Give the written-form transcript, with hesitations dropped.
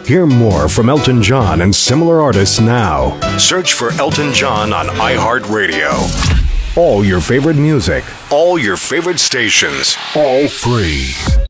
Hear more from Elton John and similar artists now. Search for Elton John on iHeartRadio. All your favorite music, all your favorite stations, all free.